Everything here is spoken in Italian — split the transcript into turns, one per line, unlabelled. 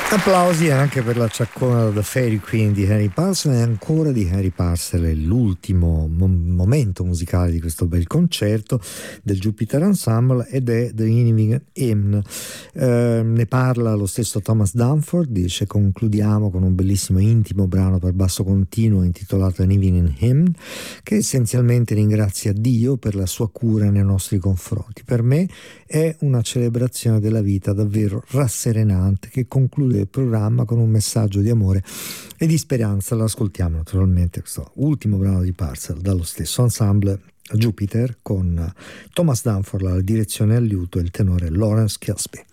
Applausi anche per la ciaccona da The Fairy Queen di Harry Parcel e ancora di Harry Parcel, è l'ultimo momento musicale di questo bel concerto del Jupiter Ensemble ed è The Evening Hymn. Ne parla lo stesso Thomas Dunford, dice: concludiamo con un bellissimo intimo brano per basso continuo intitolato An Evening Hymn, che essenzialmente ringrazia Dio per la sua cura nei nostri confronti. Per me è una celebrazione della vita davvero rasserenante che conclude il programma con un messaggio di amore e di speranza. Lo ascoltiamo naturalmente questo ultimo brano di Parcel dallo stesso ensemble Jupiter con Thomas Dunford alla direzione al liuto e il tenore Lawrence Kilsby.